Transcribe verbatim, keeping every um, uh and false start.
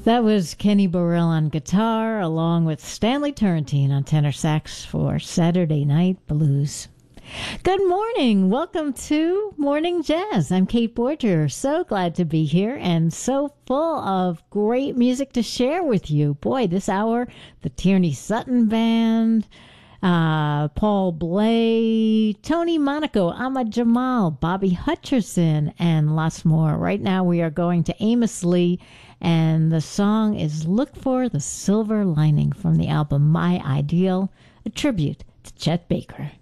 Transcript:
That was Kenny Burrell on guitar, along with Stanley Turrentine on tenor sax for Saturday Night Blues. Good morning. Welcome to Morning Jazz. I'm Kate Borger. So glad to be here and so full of great music to share with you. Boy, this hour, the Tierney Sutton Band, uh, Paul Bley, Tony Monaco, Ahmad Jamal, Bobby Hutcherson, and lots more. Right now we are going to Amos Lee, and the song is Look for the Silver Lining from the album My Ideal, a tribute to Chet Baker.